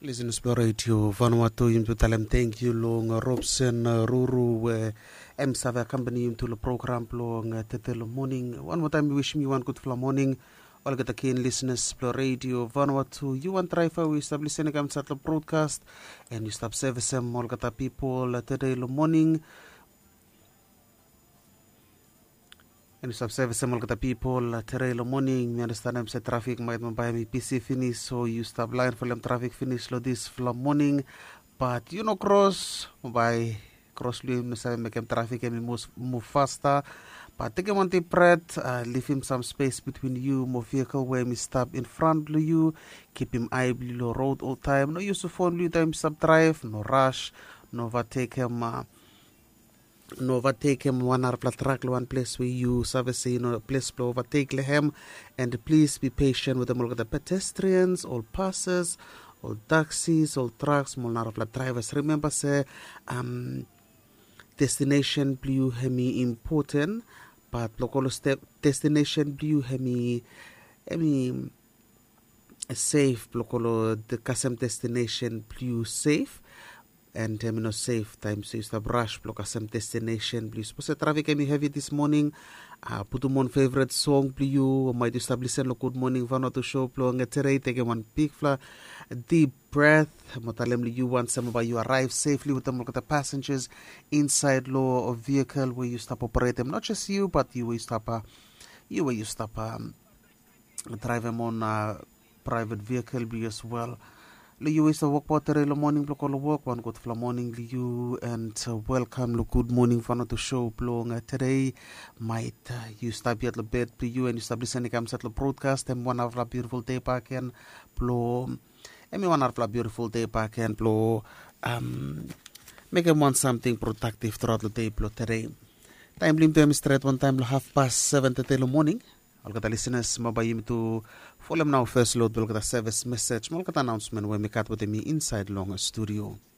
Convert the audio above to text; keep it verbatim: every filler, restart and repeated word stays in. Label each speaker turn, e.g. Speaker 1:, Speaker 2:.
Speaker 1: Listen, Radio Vanuatu yimtu talem thank you long Robson Ruru M Sava company into the program long Tetel morning. One more time we wish me one good flow morning. All get the keen listeners Radio Vanuatu. You want try for we establish any come the broadcast and you stop service them all get the people today morning. And stop service some of the people today morning. Me understand them say traffic might buy me P C finish, so you stop line for them traffic finish lo this for morning. But you know cross by cross you say make them traffic and move move faster. But take him on the breath, uh, leave him some space between you, more vehicle where me stop in front of you, keep him eye below road all time. No use to phone you time stop drive, no rush, no overtake him. Uh, No overtake him one hour track one place where you service you know place to overtake him, and please be patient with them all the pedestrians, all passers, all taxis, all trucks, all drivers. Remember say um destination blue hemi important, but local step destination blue hemi hemi safe local the custom destination blue safe. And um, no safe time so you stop rush block some destination please suppose traffic can be heavy this morning uh, put on favorite song please you might establish a good morning Vanuatu show blowing a today take one big fla deep breath motalem you want some about you arrive safely with them look at the passengers inside law of vehicle where you stop operate them not just you but you will stop uh, you where you stop um, drive them on uh, private vehicle be as well. You is the work water in the morning, block all the work, one good for morning, you and uh, welcome, look good morning for the show, blowing uh, today. Might uh, you stop at the bed, you and you stop listening, comes at the broadcast, and one of a beautiful day back and blow, and one of a beautiful day back and blow, um, make them want something productive throughout the day, blow today. Time limit to straight one time, half past seven in the morning. I'll get the listeners, mabayim to follow now first load, we'll get a service message, we'll get an announcement when we cut with me inside long studio.